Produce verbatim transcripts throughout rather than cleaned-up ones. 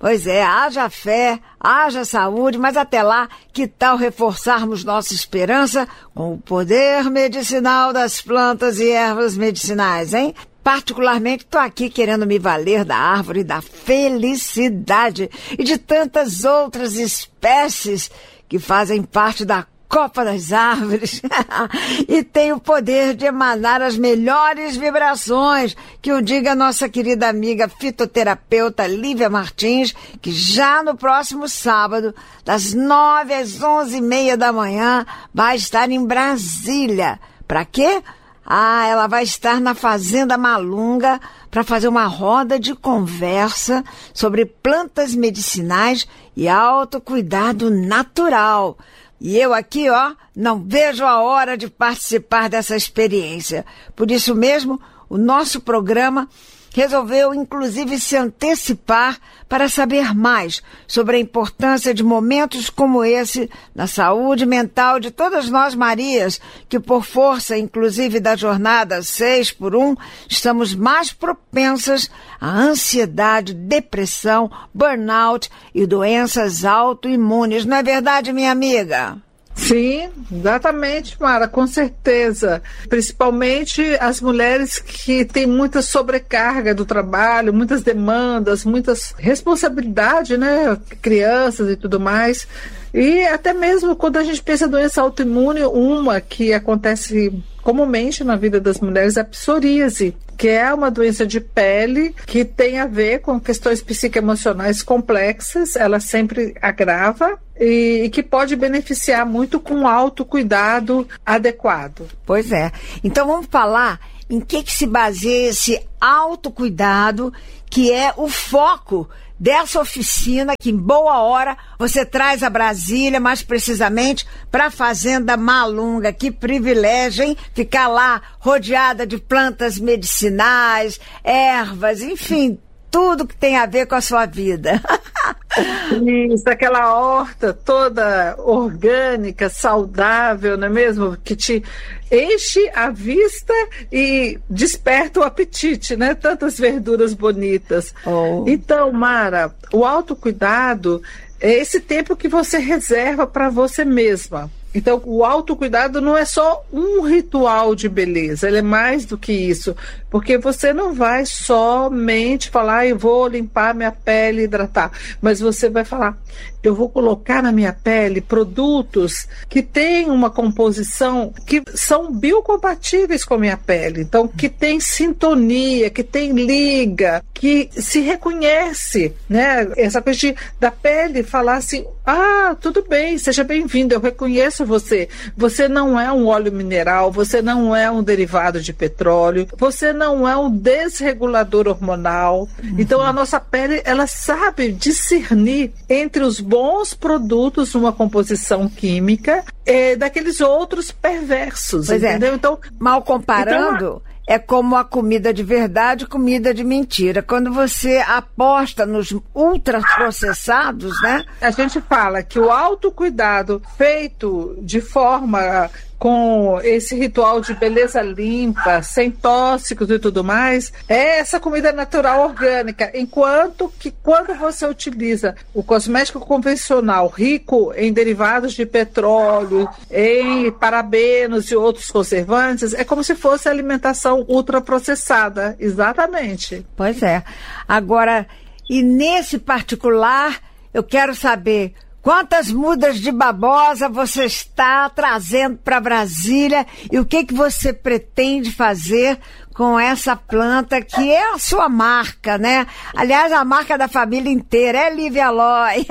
Pois é, haja fé, haja saúde, mas até lá, que tal reforçarmos nossa esperança com o poder medicinal das plantas e ervas medicinais, hein? Particularmente, estou aqui querendo me valer da árvore da felicidade e de tantas outras espécies que fazem parte da Copa das Árvores e tem o poder de emanar as melhores vibrações, que o diga nossa querida amiga fitoterapeuta Lívia Martins, que já no próximo sábado, das nove às onze e meia da manhã, vai estar em Brasília. Para quê? Ah, ela vai estar na Fazenda Malunga para fazer uma roda de conversa sobre plantas medicinais e autocuidado natural. E eu aqui, ó, não vejo a hora de participar dessa experiência. Por isso mesmo, o nosso programa resolveu, inclusive, se antecipar para saber mais sobre a importância de momentos como esse na saúde mental de todas nós, Marias, que por força, inclusive, da jornada seis por um, estamos mais propensas à ansiedade, depressão, burnout e doenças autoimunes. Não é verdade, minha amiga? Sim, exatamente, Mara, com certeza. Principalmente as mulheres que têm muita sobrecarga do trabalho, muitas demandas, muitas responsabilidades, né? Crianças e tudo mais. E até mesmo quando a gente pensa em doença autoimune, uma que acontece comumente na vida das mulheres é a psoríase, que é uma doença de pele que tem a ver com questões psicoemocionais complexas, ela sempre agrava e, e que pode beneficiar muito com um autocuidado adequado. Pois é. Então vamos falar em que, que se baseia esse autocuidado, que é o foco dessa oficina que em boa hora você traz a Brasília, mais precisamente para a Fazenda Malunga. Que privilégio, hein? Ficar lá rodeada de plantas medicinais, ervas, enfim, tudo que tem a ver com a sua vida. Isso, aquela horta toda orgânica, saudável, não é mesmo? Que te enche a vista e desperta o apetite, né? Tantas verduras bonitas. Oh. Então, Mara, o autocuidado é esse tempo que você reserva para você mesma. Então, o autocuidado não é só um ritual de beleza, ele é mais do que isso, porque você não vai somente falar, ah, eu vou limpar minha pele e hidratar, mas você vai falar, eu vou colocar na minha pele produtos que têm uma composição que são biocompatíveis com a minha pele, então que tem sintonia, que tem liga, que se reconhece, né? Essa coisa de, da pele falar assim, ah, tudo bem, seja bem-vindo, eu reconheço você, você não é um óleo mineral, você não é um derivado de petróleo, você não é um desregulador hormonal. Uhum. Então a nossa pele, ela sabe discernir entre os bons produtos, uma composição química, é, daqueles outros perversos, pois entendeu? É. Então, mal comparando, então, é como a comida de verdade e comida de mentira. Quando você aposta nos ultraprocessados, né? A gente fala que o autocuidado feito de forma com esse ritual de beleza limpa, sem tóxicos e tudo mais, é essa comida natural orgânica, enquanto que quando você utiliza o cosmético convencional rico em derivados de petróleo, em parabenos e outros conservantes, é como se fosse alimentação ultraprocessada, exatamente. Pois é. Agora, e nesse particular, eu quero saber quantas mudas de babosa você está trazendo para Brasília e o que, que você pretende fazer com essa planta que é a sua marca, né? Aliás, a marca da família inteira é Lívia Aloy.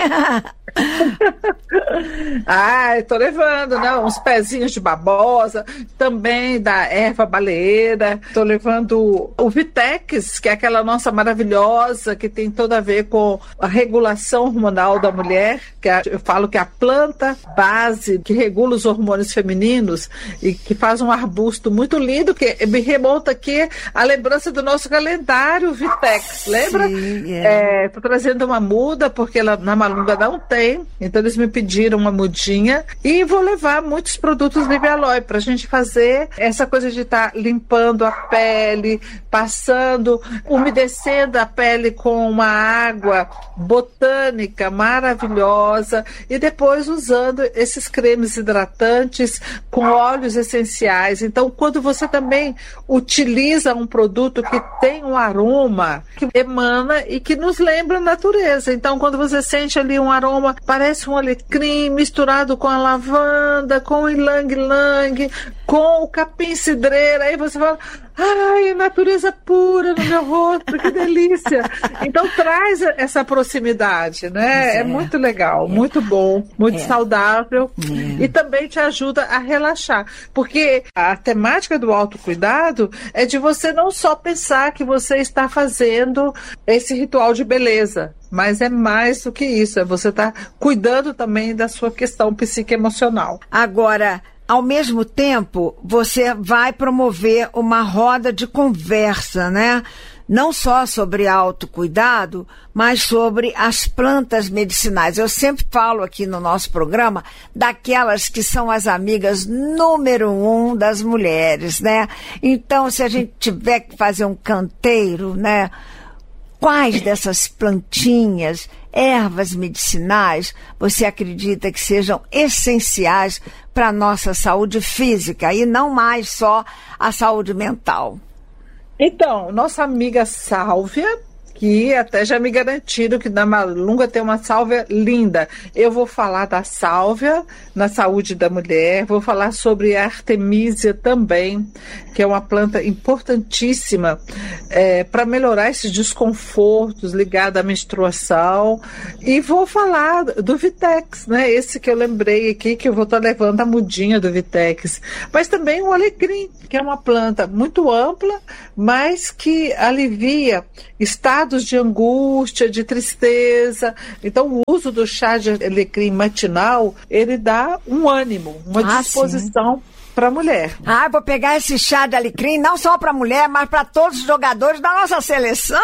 Ah, estou levando, né, uns pezinhos de babosa, também da erva baleeira, estou levando o Vitex, que é aquela nossa maravilhosa, que tem tudo a ver com a regulação hormonal da mulher, que é, eu falo que é a planta base que regula os hormônios femininos e que faz um arbusto muito lindo, que me remonta aqui a lembrança do nosso calendário Vitex, lembra? Sim, é. Estou trazendo uma muda, porque ela, na Malunga não tem tem, então eles me pediram uma mudinha e vou levar muitos produtos Livre Aloe para a gente fazer essa coisa de estar tá limpando a pele, passando, umedecendo a pele com uma água botânica maravilhosa e depois usando esses cremes hidratantes com óleos essenciais. Então, quando você também utiliza um produto que tem um aroma que emana e que nos lembra a natureza. Então, quando você sente ali um aroma, parece um alecrim misturado com a lavanda, com o ilang-ilang, com o capim-cidreira, aí você fala, ai, natureza pura no meu rosto, que delícia. Então traz essa proximidade, né? É, é muito legal, é. muito bom, muito é. saudável é. e também te ajuda a relaxar. Porque a temática do autocuidado é de você não só pensar que você está fazendo esse ritual de beleza, mas é mais do que isso, é você estar tá cuidando também da sua questão psicoemocional. Agora, ao mesmo tempo, você vai promover uma roda de conversa, né? Não só sobre autocuidado, mas sobre as plantas medicinais. Eu sempre falo aqui no nosso programa daquelas que são as amigas número um das mulheres, né? Então, se a gente tiver que fazer um canteiro, né? Quais dessas plantinhas, ervas medicinais, você acredita que sejam essenciais para a nossa saúde física e não mais só a saúde mental? Então, nossa amiga sálvia, que até já me garantiram que na Malunga tem uma sálvia linda. Eu vou falar da sálvia na saúde da mulher, vou falar sobre a artemísia também, que é uma planta importantíssima é, para melhorar esses desconfortos ligados à menstruação. E vou falar do Vitex, né? Esse que eu lembrei aqui, que eu vou estar levando a mudinha do Vitex. Mas também o alecrim, que é uma planta muito ampla, mas que alivia estados de angústia, de tristeza. Então, o uso do chá de alecrim matinal, ele dá um ânimo, uma ah, disposição para a mulher. Ah, vou pegar esse chá de alecrim não só para a mulher, mas para todos os jogadores da nossa seleção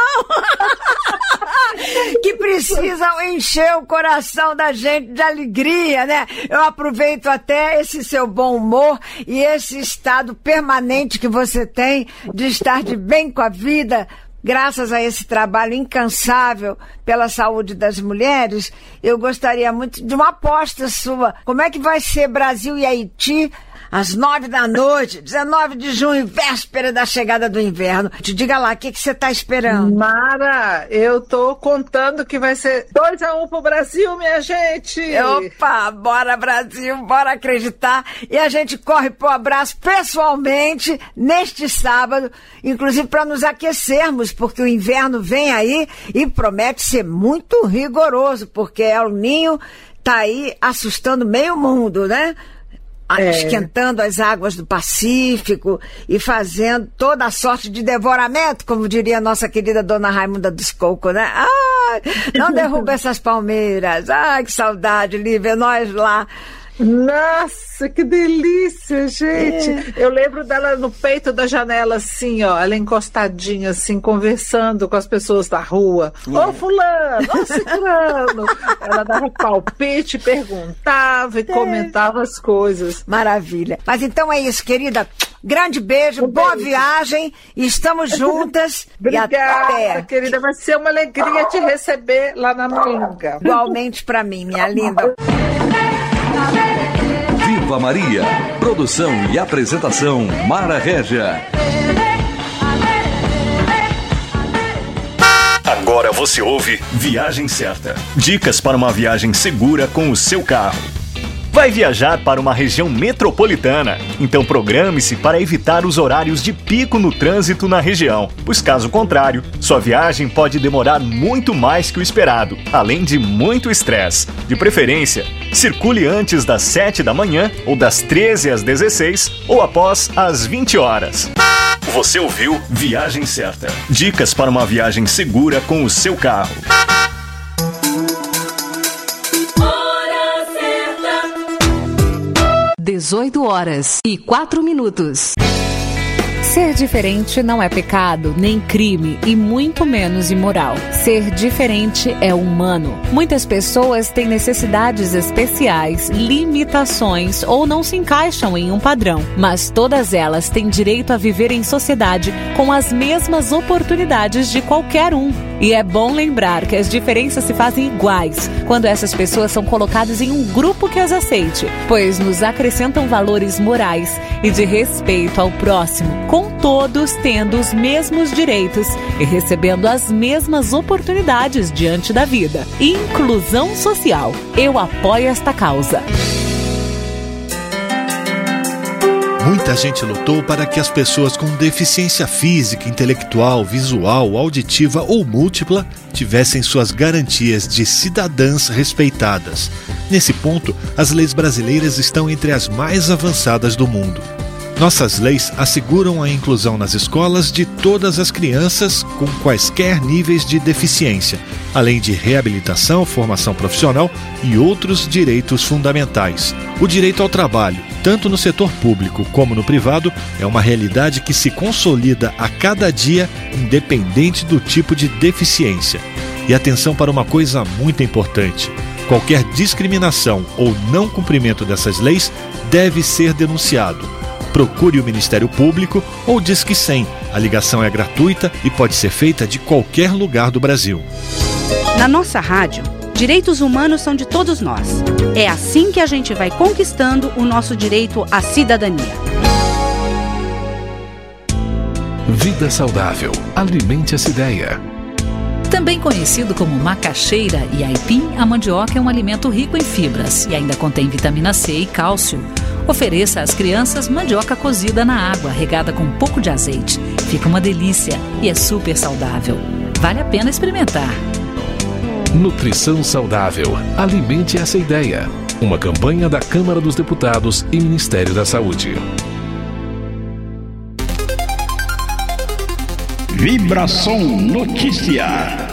que precisam encher o coração da gente de alegria, né? Eu aproveito até esse seu bom humor e esse estado permanente que você tem de estar de bem com a vida, graças a esse trabalho incansável pela saúde das mulheres. Eu gostaria muito de uma aposta sua. Como é que vai ser Brasil e Haiti às nove da noite, dezenove de junho, véspera da chegada do inverno? Te diga lá, o que, que você está esperando? Mara, eu tô contando que vai ser dois a um pro Brasil, minha gente! Opa, bora Brasil, bora acreditar. E a gente corre pro abraço pessoalmente neste sábado, inclusive para nos aquecermos, porque o inverno vem aí e promete ser muito rigoroso, porque El Ninho tá aí assustando meio mundo, né? É. Esquentando as águas do Pacífico e fazendo toda a sorte de devoramento, como diria a nossa querida dona Raimunda dos Cocos, né? Ai, não derruba essas palmeiras. Ai, que saudade, Lívia, nós lá. Nossa, que delícia, gente. É. Eu lembro dela no peito da janela, assim, ó, ela encostadinha, assim, conversando com as pessoas da rua. Ô, é. oh, fulano, ô, oh, ciclano. Ela dava palpite, perguntava e é. comentava as coisas. Maravilha. Mas então é isso, querida. Grande beijo, um boa beijo. Viagem. Estamos juntas. Obrigada, e até. Querida. Vai ser uma alegria te receber lá na Malunga. Igualmente pra mim, minha linda. Viva Maria. Produção e apresentação Mara Régia. Agora você ouve Viagem Certa. Dicas para uma viagem segura com o seu carro. Vai viajar para uma região metropolitana? Então programe-se para evitar os horários de pico no trânsito na região, pois caso contrário, sua viagem pode demorar muito mais que o esperado, além de muito estresse. De preferência, circule antes das sete da manhã, ou das treze às dezesseis, ou após as vinte horas. Você ouviu Viagem Certa. Dicas para uma viagem segura com o seu carro. dezoito horas e quatro minutos. Ser diferente não é pecado, nem crime e muito menos imoral. Ser diferente é humano. Muitas pessoas têm necessidades especiais, limitações ou não se encaixam em um padrão, mas todas elas têm direito a viver em sociedade com as mesmas oportunidades de qualquer um. E é bom lembrar que as diferenças se fazem iguais quando essas pessoas são colocadas em um grupo que as aceite, pois nos acrescentam valores morais e de respeito ao próximo, com todos tendo os mesmos direitos e recebendo as mesmas oportunidades diante da vida. Inclusão social. Eu apoio esta causa. Muita gente lutou para que as pessoas com deficiência física, intelectual, visual, auditiva ou múltipla tivessem suas garantias de cidadãs respeitadas. Nesse ponto, as leis brasileiras estão entre as mais avançadas do mundo. Nossas leis asseguram a inclusão nas escolas de todas as crianças com quaisquer níveis de deficiência, além de reabilitação, formação profissional e outros direitos fundamentais. O direito ao trabalho, tanto no setor público como no privado, é uma realidade que se consolida a cada dia, independente do tipo de deficiência. E atenção para uma coisa muito importante: qualquer discriminação ou não cumprimento dessas leis deve ser denunciado. Procure o Ministério Público ou Disque cem. A ligação é gratuita e pode ser feita de qualquer lugar do Brasil. Na nossa rádio, direitos humanos são de todos nós. É assim que a gente vai conquistando o nosso direito à cidadania. Vida saudável. Alimente essa ideia. Também conhecido como macaxeira e aipim, a mandioca é um alimento rico em fibras e ainda contém vitamina C e cálcio. Ofereça às crianças mandioca cozida na água, regada com um pouco de azeite. Fica uma delícia e é super saudável. Vale a pena experimentar. Nutrição saudável. Alimente essa ideia. Uma campanha da Câmara dos Deputados e Ministério da Saúde. Vibração Notícia.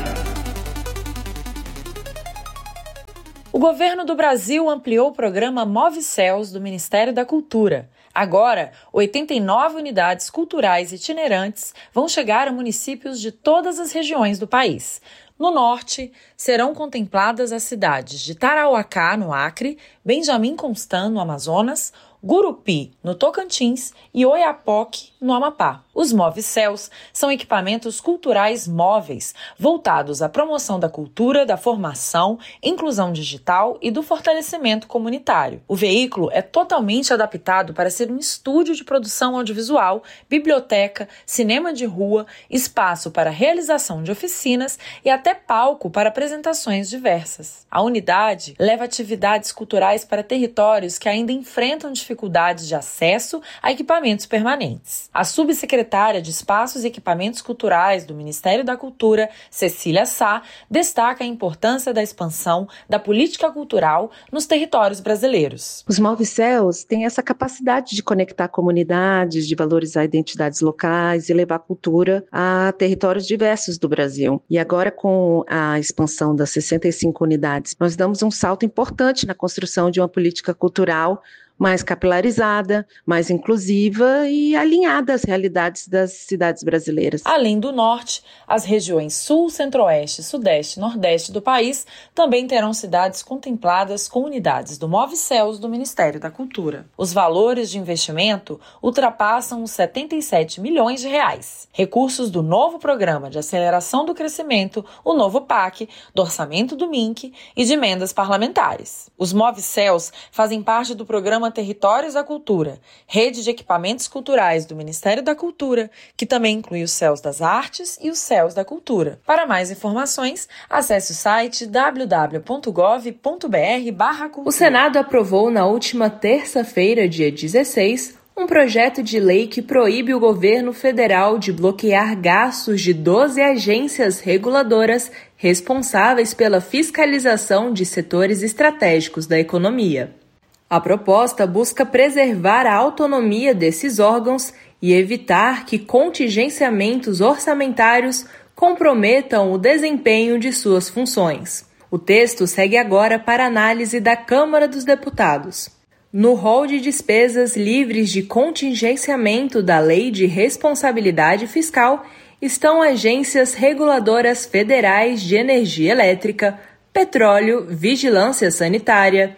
O governo do Brasil ampliou o programa MoveCels do Ministério da Cultura. Agora, oitenta e nove unidades culturais itinerantes vão chegar a municípios de todas as regiões do país. No norte, serão contempladas as cidades de Tarauacá, no Acre, Benjamin Constant, no Amazonas, Gurupi, no Tocantins e Oiapoque, no Amapá. Os MoveCels são equipamentos culturais móveis, voltados à promoção da cultura, da formação, inclusão digital e do fortalecimento comunitário. O veículo é totalmente adaptado para ser um estúdio de produção audiovisual, biblioteca, cinema de rua, espaço para realização de oficinas e até palco para apresentações diversas. A unidade leva atividades culturais para territórios que ainda enfrentam dificuldades de acesso a equipamentos permanentes. A subsecretária de Espaços e Equipamentos Culturais do Ministério da Cultura, Cecília Sá, destaca a importância da expansão da política cultural nos territórios brasileiros. Os MoveCels têm essa capacidade de conectar comunidades, de valorizar identidades locais e levar a cultura a territórios diversos do Brasil. E agora, com a expansão das sessenta e cinco unidades, nós damos um salto importante na construção de uma política cultural mais capilarizada, mais inclusiva e alinhada às realidades das cidades brasileiras. Além do norte, as regiões sul, centro-oeste, sudeste e nordeste do país também terão cidades contempladas com unidades do MoveCels do Ministério da Cultura. Os valores de investimento ultrapassam os setenta e sete milhões de reais. Recursos do novo Programa de Aceleração do Crescimento, o novo P A C, do Orçamento do M I N C e de emendas parlamentares. Os MoveCels fazem parte do programa Territórios da Cultura, rede de equipamentos culturais do Ministério da Cultura, que também inclui os Céus das Artes e os Céus da Cultura. Para mais informações, acesse o site w w w ponto gov ponto b r barra cultura. O Senado aprovou na última terça-feira, dia dezesseis, um projeto de lei que proíbe o governo federal de bloquear gastos de doze agências reguladoras responsáveis pela fiscalização de setores estratégicos da economia. A proposta busca preservar a autonomia desses órgãos e evitar que contingenciamentos orçamentários comprometam o desempenho de suas funções. O texto segue agora para análise da Câmara dos Deputados. No rol de despesas livres de contingenciamento da Lei de Responsabilidade Fiscal estão agências reguladoras federais de energia elétrica, petróleo, vigilância sanitária,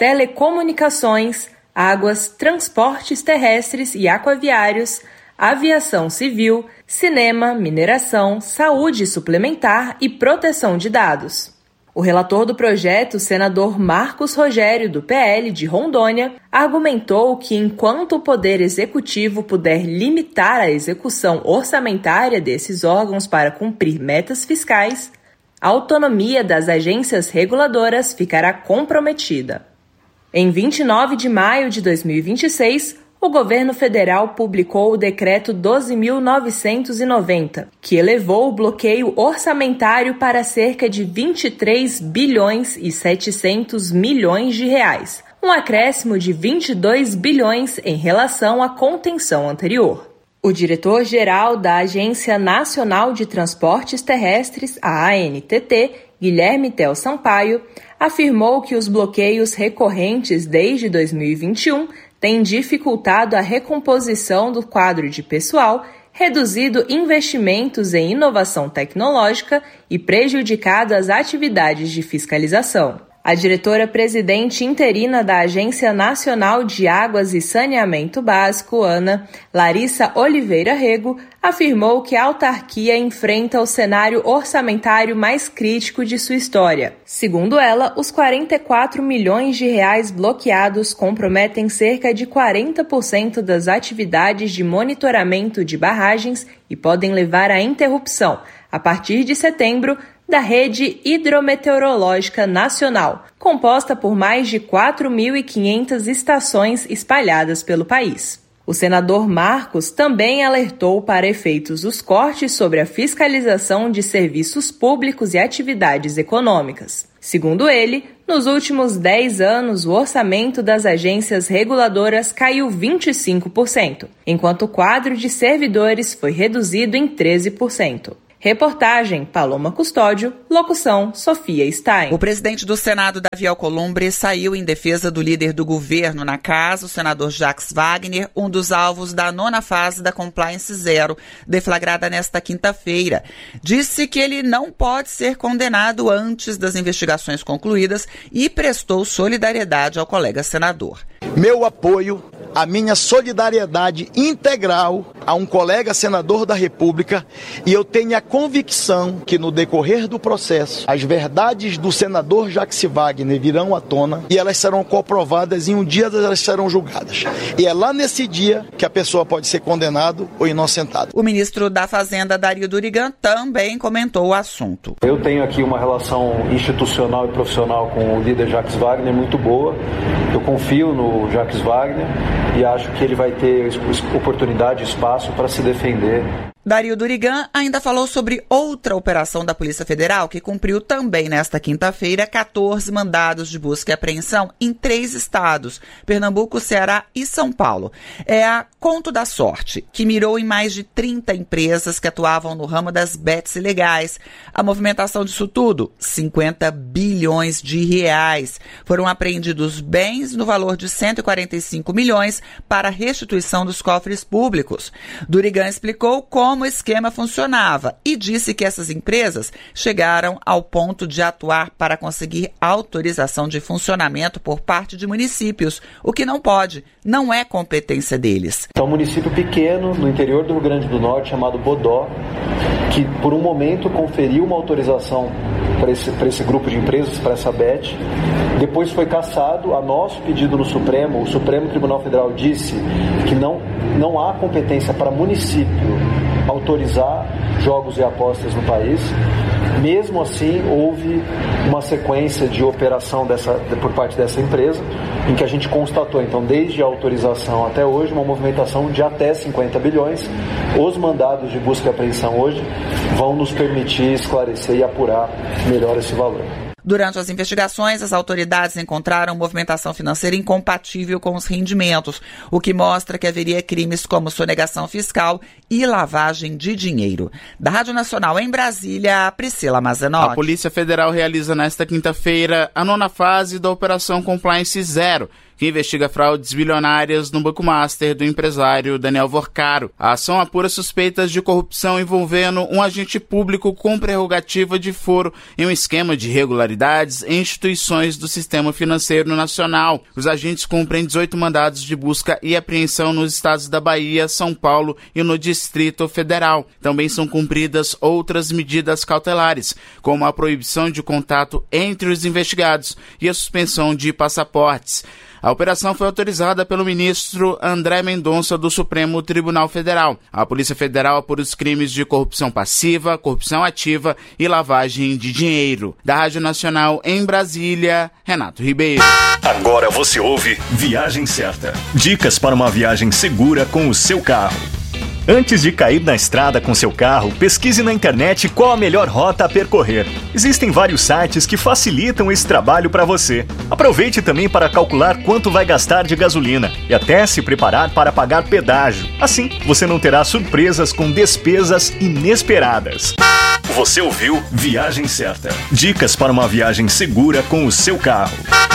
telecomunicações, águas, transportes terrestres e aquaviários, aviação civil, cinema, mineração, saúde suplementar e proteção de dados. O relator do projeto, o senador Marcos Rogério, do P L de Rondônia, argumentou que enquanto o Poder Executivo puder limitar a execução orçamentária desses órgãos para cumprir metas fiscais, a autonomia das agências reguladoras ficará comprometida. Em vinte e nove de maio de dois mil e vinte e seis, o governo federal publicou o Decreto doze mil novecentos e noventa, que elevou o bloqueio orçamentário para cerca de vinte e três bilhões e setecentos milhões de reais, um acréscimo de vinte e dois bilhões em relação à contenção anterior. O diretor-geral da Agência Nacional de Transportes Terrestres, a A N T T, Guilherme Tel Sampaio, afirmou que os bloqueios recorrentes desde dois mil e vinte e um têm dificultado a recomposição do quadro de pessoal, reduzido investimentos em inovação tecnológica e prejudicado as atividades de fiscalização. A diretora-presidente interina da Agência Nacional de Águas e Saneamento Básico, ANA, Larissa Oliveira Rego, afirmou que a autarquia enfrenta o cenário orçamentário mais crítico de sua história. Segundo ela, os quarenta e quatro milhões de reais bloqueados comprometem cerca de quarenta por cento das atividades de monitoramento de barragens e podem levar à interrupção, a partir de setembro, da Rede Hidrometeorológica Nacional, composta por mais de quatro mil e quinhentas estações espalhadas pelo país. O senador Marcos também alertou para efeitos dos cortes sobre a fiscalização de serviços públicos e atividades econômicas. Segundo ele, nos últimos dez anos, o orçamento das agências reguladoras caiu vinte e cinco por cento, enquanto o quadro de servidores foi reduzido em treze por cento. Reportagem Paloma Custódio, locução Sofia Stein. O presidente do Senado, Davi Alcolumbre, saiu em defesa do líder do governo na casa, o senador Jacques Wagner, um dos alvos da nona fase da Compliance Zero, deflagrada nesta quinta-feira. Disse que ele não pode ser condenado antes das investigações concluídas e prestou solidariedade ao colega senador. Meu apoio, a minha solidariedade integral a um colega senador da República, e eu tenho a convicção que no decorrer do processo as verdades do senador Jacques Wagner virão à tona e elas serão comprovadas e um dia elas serão julgadas. E é lá nesse dia que a pessoa pode ser condenado ou inocentado. O ministro da Fazenda, Dario Durigan, também comentou o assunto. Eu tenho aqui uma relação institucional e profissional com o líder Jacques Wagner muito boa. Eu confio no Jacques Wagner e acho que ele vai ter oportunidade e espaço para se defender. Dario Durigan ainda falou sobre outra operação da Polícia Federal que cumpriu também nesta quinta-feira quatorze mandados de busca e apreensão em três estados, Pernambuco, Ceará e São Paulo. É a Conto da Sorte, que mirou em mais de trinta empresas que atuavam no ramo das bets ilegais. A movimentação disso tudo, cinquenta bilhões de reais. Foram apreendidos bens no valor de cento e quarenta e cinco milhões para restituição dos cofres públicos. Durigan explicou como o esquema funcionava e disse que essas empresas chegaram ao ponto de atuar para conseguir autorização de funcionamento por parte de municípios, o que não pode, não é competência deles. É um município pequeno no interior do Rio Grande do Norte chamado Bodó, que por um momento conferiu uma autorização para esse, para esse grupo de empresas, para essa B E T. Depois foi cassado, a nosso pedido no Supremo, o Supremo Tribunal Federal disse que não, não há competência para município autorizar jogos e apostas no país. Mesmo assim, houve uma sequência de operação dessa, por parte dessa empresa, em que a gente constatou, então, desde a autorização até hoje, uma movimentação de até cinquenta bilhões. Os mandados de busca e apreensão hoje vão nos permitir esclarecer e apurar melhor esse valor. Durante as investigações, as autoridades encontraram movimentação financeira incompatível com os rendimentos, o que mostra que haveria crimes como sonegação fiscal e lavagem de dinheiro. Da Rádio Nacional em Brasília, Priscila Mazenotti. A Polícia Federal realiza nesta quinta-feira a nona fase da Operação Compliance Zero, que investiga fraudes bilionárias no Banco Master do empresário Daniel Vorcaro. A ação apura suspeitas de corrupção envolvendo um agente público com prerrogativa de foro em um esquema de irregularidades em instituições do sistema financeiro nacional. Os agentes cumprem dezoito mandados de busca e apreensão nos estados da Bahia, São Paulo e no Distrito Federal. Também são cumpridas outras medidas cautelares, como a proibição de contato entre os investigados e a suspensão de passaportes. A operação foi autorizada pelo ministro André Mendonça do Supremo Tribunal Federal. A Polícia Federal apura os crimes de corrupção passiva, corrupção ativa e lavagem de dinheiro. Da Rádio Nacional em Brasília, Renato Ribeiro. Agora você ouve Viagem Certa. Dicas para uma viagem segura com o seu carro. Antes de cair na estrada com seu carro, pesquise na internet qual a melhor rota a percorrer. Existem vários sites que facilitam esse trabalho para você. Aproveite também para calcular quanto vai gastar de gasolina e até se preparar para pagar pedágio. Assim, você não terá surpresas com despesas inesperadas. Você ouviu Viagem Certa. Dicas para uma viagem segura com o seu carro.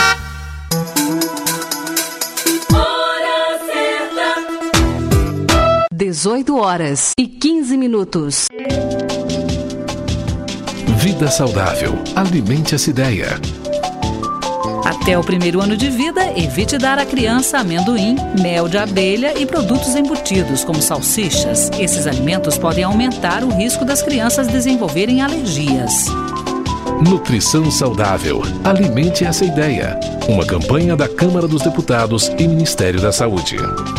dezoito horas e quinze minutos. Vida saudável. Alimente essa ideia. Até o primeiro ano de vida, evite dar à criança amendoim, mel de abelha e produtos embutidos, como salsichas. Esses alimentos podem aumentar o risco das crianças desenvolverem alergias. Nutrição saudável. Alimente essa ideia. Uma campanha da Câmara dos Deputados e Ministério da Saúde.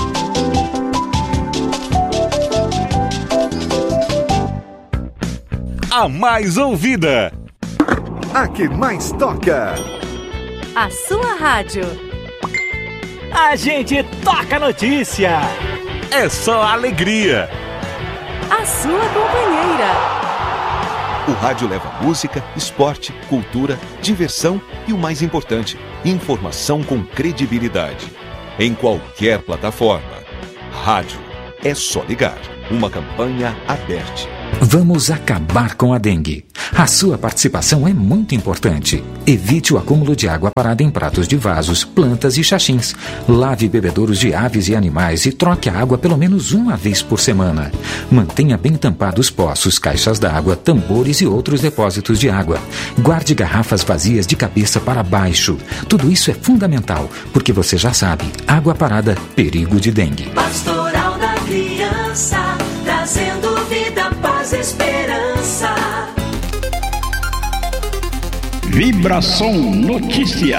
A mais ouvida, a que mais toca. A sua rádio. A gente toca notícia. É só alegria. A sua companheira. O rádio leva música, esporte, cultura, diversão e o mais importante, informação com credibilidade. Em qualquer plataforma. Rádio. É só ligar. Uma campanha aberta. Vamos acabar com a dengue. A sua participação é muito importante. Evite o acúmulo de água parada em pratos de vasos, plantas e xaxins. Lave bebedouros de aves e animais e troque a água pelo menos uma vez por semana. Mantenha bem tampados poços, caixas d'água, tambores e outros depósitos de água. Guarde garrafas vazias de cabeça para baixo. Tudo isso é fundamental, porque você já sabe, água parada, perigo de dengue. Pastoral da Criança, trazendo vida, paz e esperança. Vibração Notícia.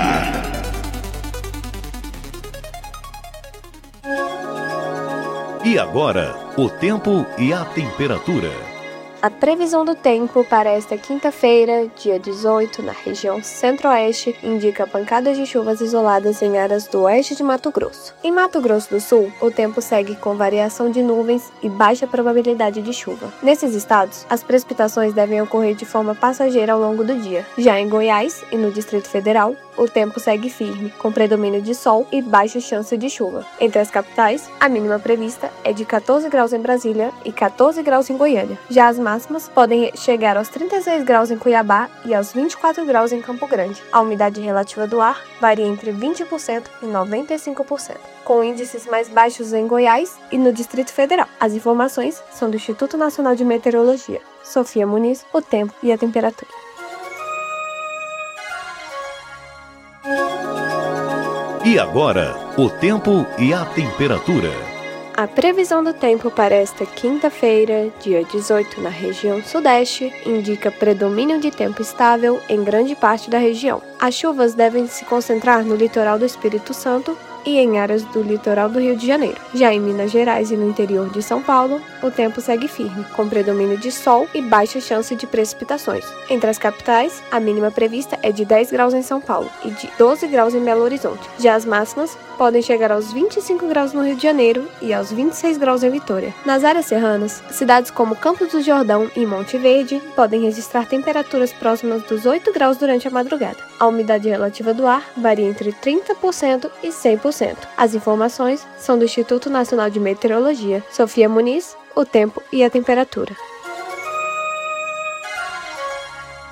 E agora, o tempo e a temperatura. A previsão do tempo para esta quinta-feira, dia dezoito, na região centro-oeste, indica pancadas de chuvas isoladas em áreas do oeste de Mato Grosso. Em Mato Grosso do Sul, o tempo segue com variação de nuvens e baixa probabilidade de chuva. Nesses estados, as precipitações devem ocorrer de forma passageira ao longo do dia. Já em Goiás e no Distrito Federal, o tempo segue firme, com predomínio de sol e baixa chance de chuva. Entre as capitais, a mínima prevista é de catorze graus em Brasília e catorze graus em Goiânia. Já as máximas podem chegar aos trinta e seis graus em Cuiabá e aos vinte e quatro graus em Campo Grande. A umidade relativa do ar varia entre vinte por cento e noventa e cinco por cento, com índices mais baixos em Goiás e no Distrito Federal. As informações são do Instituto Nacional de Meteorologia. Sofia Muniz, o tempo e a temperatura. E agora, o tempo e a temperatura. A previsão do tempo para esta quinta-feira, dia dezoito, na região sudeste, indica predomínio de tempo estável em grande parte da região. As chuvas devem se concentrar no litoral do Espírito Santo e em áreas do litoral do Rio de Janeiro. Já em Minas Gerais e no interior de São Paulo, o tempo segue firme, com predomínio de sol e baixa chance de precipitações. Entre as capitais, a mínima prevista é de dez graus em São Paulo e de doze graus em Belo Horizonte. Já as máximas podem chegar aos vinte e cinco graus no Rio de Janeiro e aos vinte e seis graus em Vitória. Nas áreas serranas, cidades como Campos do Jordão e Monte Verde podem registrar temperaturas próximas dos oito graus durante a madrugada. A umidade relativa do ar varia entre trinta por cento e cem por cento. As informações são do Instituto Nacional de Meteorologia. Sofia Muniz, o tempo e a temperatura.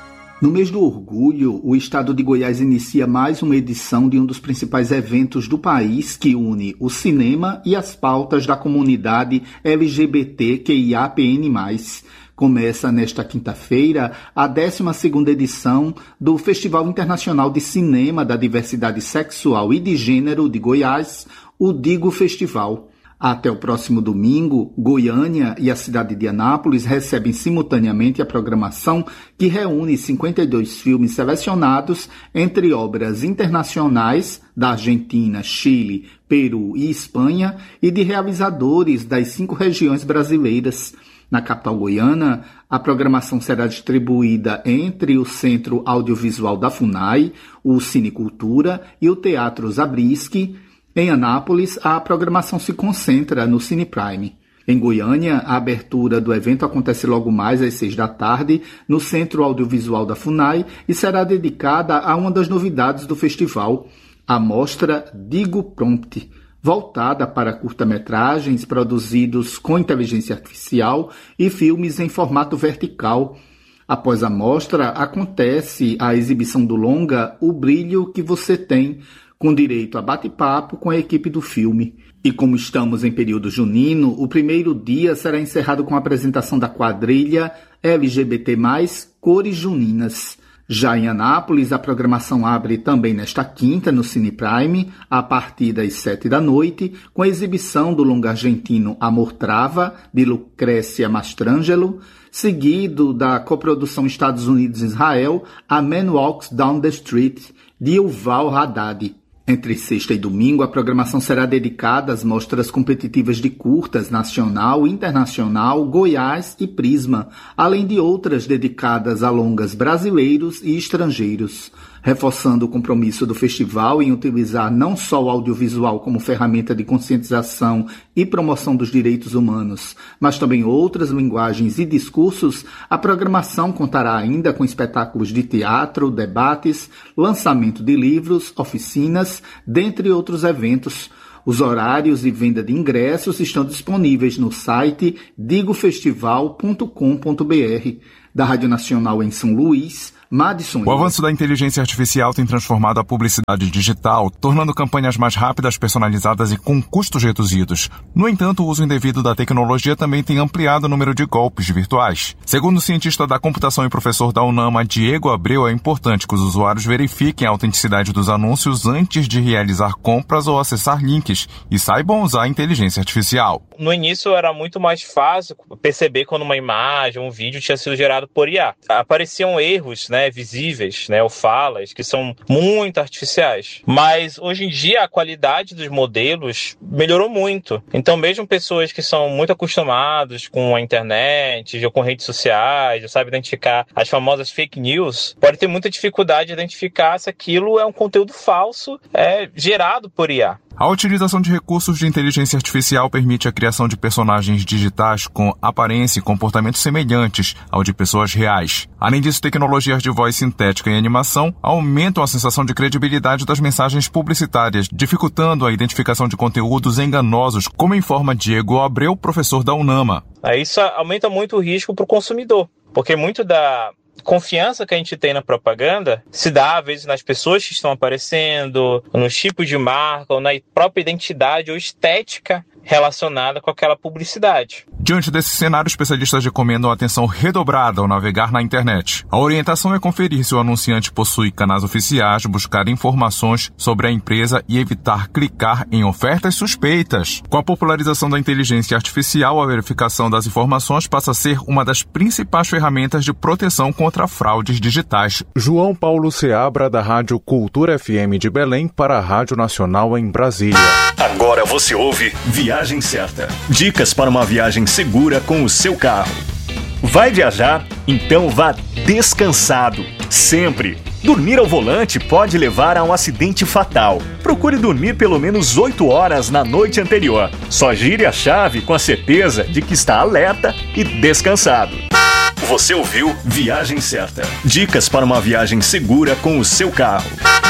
No mês do orgulho, o estado de Goiás inicia mais uma edição de um dos principais eventos do país que une o cinema e as pautas da comunidade L G B T Q I A P N mais. Começa nesta quinta-feira a décima segunda edição do Festival Internacional de Cinema da Diversidade Sexual e de Gênero de Goiás, o Digo Festival. Até o próximo domingo, Goiânia e a cidade de Anápolis recebem simultaneamente a programação que reúne cinquenta e dois filmes selecionados entre obras internacionais da Argentina, Chile, Peru e Espanha e de realizadores das cinco regiões brasileiras. Na capital goiana, a programação será distribuída entre o Centro Audiovisual da FUNAI, o Cinecultura e o Teatro Zabriskie. Em Anápolis, a programação se concentra no Cine Prime. Em Goiânia, a abertura do evento acontece logo mais às seis da tarde no Centro Audiovisual da FUNAI e será dedicada a uma das novidades do festival, a mostra Digo Prompt, voltada para curta-metragens produzidos com inteligência artificial e filmes em formato vertical. Após a mostra, acontece a exibição do longa O Brilho que Você Tem, com direito a bate-papo com a equipe do filme. E como estamos em período junino, o primeiro dia será encerrado com a apresentação da quadrilha L G B T mais, Cores Juninas. Já em Anápolis, a programação abre também nesta quinta, no Cine Prime, a partir das sete da noite, com a exibição do longa argentino Amor Trava, de Lucrécia Mastrangelo, seguido da coprodução Estados Unidos-Israel, A Man Walks Down the Street, de Yuval Haddad. Entre sexta e domingo, a programação será dedicada às mostras competitivas de curtas nacional, internacional, Goiás e Prisma, além de outras dedicadas a longas brasileiros e estrangeiros, reforçando o compromisso do festival em utilizar não só o audiovisual como ferramenta de conscientização e promoção dos direitos humanos, mas também outras linguagens e discursos. A programação contará ainda com espetáculos de teatro, debates, lançamento de livros, oficinas, dentre outros eventos. Os horários e venda de ingressos estão disponíveis no site digo festival ponto com ponto b r. Da Rádio Nacional em São Luís, Madison. O avanço da inteligência artificial tem transformado a publicidade digital, tornando campanhas mais rápidas, personalizadas e com custos reduzidos. No entanto, o uso indevido da tecnologia também tem ampliado o número de golpes virtuais. Segundo o cientista da computação e professor da UNAMA, Diego Abreu, é importante que os usuários verifiquem a autenticidade dos anúncios antes de realizar compras ou acessar links e saibam usar a inteligência artificial. No início era muito mais fácil perceber quando uma imagem, um vídeo tinha sido gerado por I A. Apareciam erros, né, visíveis, né, ou falas, que são muito artificiais. Mas hoje em dia a qualidade dos modelos melhorou muito. Então mesmo pessoas que são muito acostumadas com a internet, ou com redes sociais, já sabem identificar as famosas fake news, podem ter muita dificuldade de identificar se aquilo é um conteúdo falso, é, gerado por I A. A utilização de recursos de inteligência artificial permite a criação de personagens digitais com aparência e comportamentos semelhantes ao de pessoas reais. Além disso, tecnologias de voz sintética e animação aumentam a sensação de credibilidade das mensagens publicitárias, dificultando a identificação de conteúdos enganosos, como informa Diego Abreu, professor da UNAMA. Isso aumenta muito o risco para o consumidor, porque muito da confiança que a gente tem na propaganda se dá, às vezes, nas pessoas que estão aparecendo, nos tipos de marca, ou na própria identidade ou estética relacionada com aquela publicidade. Diante desse cenário, especialistas recomendam atenção redobrada ao navegar na internet. A orientação é conferir se o anunciante possui canais oficiais, buscar informações sobre a empresa e evitar clicar em ofertas suspeitas. Com a popularização da inteligência artificial, a verificação das informações passa a ser uma das principais ferramentas de proteção contra fraudes digitais. João Paulo Seabra, da Rádio Cultura F M de Belém, para a Rádio Nacional em Brasília. Agora você ouve Viagem Certa. Dicas para uma viagem segura com o seu carro. Vai viajar? Então vá descansado, sempre. Dormir ao volante pode levar a um acidente fatal. Procure dormir pelo menos oito horas na noite anterior. Só gire a chave com a certeza de que está alerta e descansado. Você ouviu Viagem Certa. Dicas para uma viagem segura com o seu carro.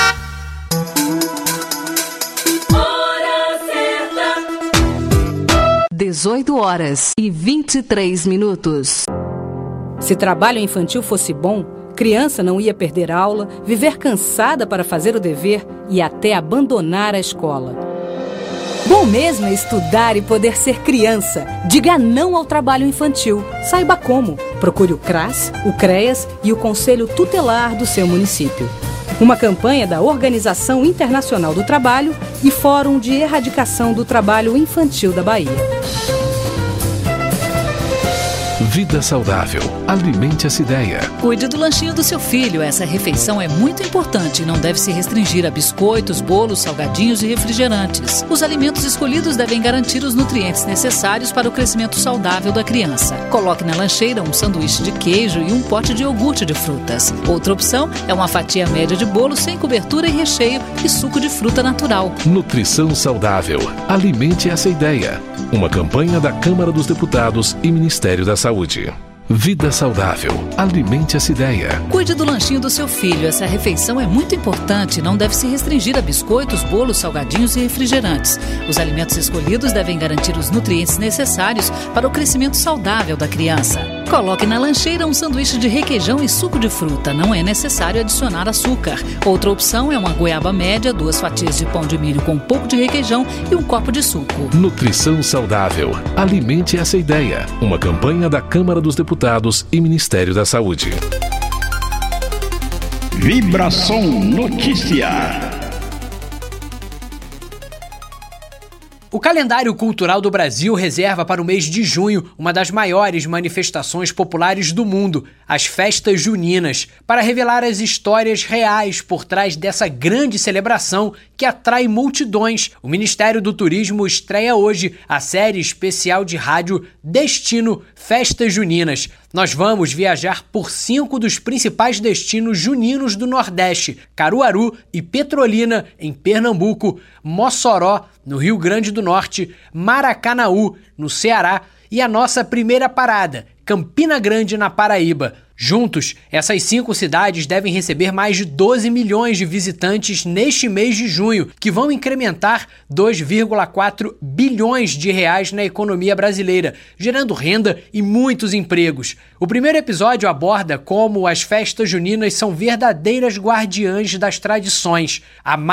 dezoito horas e vinte e três minutos. Se trabalho infantil fosse bom, Criança não ia perder aula, viver cansada para fazer o dever e até abandonar a escola. Bom mesmo é estudar e poder ser criança. Diga não ao trabalho infantil. Saiba como. Procure o CRAS, o CREAS e o Conselho Tutelar do seu município. Uma campanha da Organização Internacional do Trabalho e Fórum de Erradicação do Trabalho Infantil da Bahia. Vida saudável. Alimente essa ideia. Cuide do lanchinho do seu filho. Essa refeição é muito importante e não deve se restringir a biscoitos, bolos, salgadinhos e refrigerantes. Os alimentos escolhidos devem garantir os nutrientes necessários para o crescimento saudável da criança. Coloque na lancheira um sanduíche de queijo e um pote de iogurte de frutas. Outra opção é uma fatia média de bolo sem cobertura e recheio e suco de fruta natural. Nutrição saudável. Alimente essa ideia. Uma campanha da Câmara dos Deputados e Ministério da Saúde. Vida saudável. Alimente essa ideia. Cuide do lanchinho do seu filho. Essa refeição é muito importante e não deve se restringir a biscoitos, bolos, salgadinhos e refrigerantes. Os alimentos escolhidos devem garantir os nutrientes necessários para o crescimento saudável da criança. Coloque na lancheira um sanduíche de requeijão e suco de fruta. Não é necessário adicionar açúcar. Outra opção é uma goiaba média, duas fatias de pão de milho com um pouco de requeijão e um copo de suco. Nutrição saudável. Alimente essa ideia. Uma campanha da Câmara dos Deputados e Ministério da Saúde. Vibração Notícia. O calendário cultural do Brasil reserva para o mês de junho uma das maiores manifestações populares do mundo, as festas juninas, para revelar as histórias reais por trás dessa grande celebração que atrai multidões. O Ministério do Turismo estreia hoje a série especial de rádio Destino Festas Juninas. Nós vamos viajar por cinco dos principais destinos juninos do Nordeste: Caruaru e Petrolina, em Pernambuco, Mossoró, no Rio Grande do Norte, Maracanaú, no Ceará, e a nossa primeira parada, Campina Grande, na Paraíba. Juntos, essas cinco cidades devem receber mais de doze milhões de visitantes neste mês de junho, que vão incrementar dois vírgula quatro bilhões de reais na economia brasileira, gerando renda e muitos empregos. O primeiro episódio aborda como as festas juninas são verdadeiras guardiãs das tradições. A